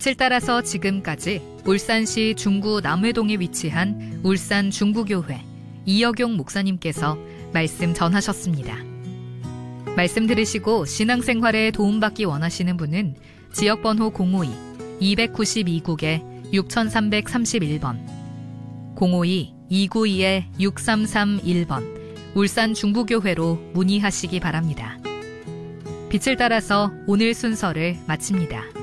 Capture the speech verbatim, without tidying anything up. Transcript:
빛을 따라서 지금까지 울산시 중구 남회동에 위치한 울산 중구교회 이여경 목사님께서 말씀 전하셨습니다. 말씀 들으시고 신앙생활에 도움받기 원하시는 분은 지역번호 공오이 이구이 국에 육삼삼일 번, 공오이 이구이 육삼삼일 번 울산 중구교회로 문의하시기 바랍니다. 빛을 따라서 오늘 순서를 마칩니다.